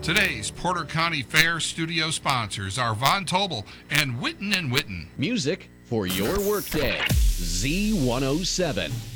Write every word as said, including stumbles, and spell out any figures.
Today's Porter County Fair studio sponsors are Von Tobel and Witten and Witten. Music for your workday. Z one oh seven.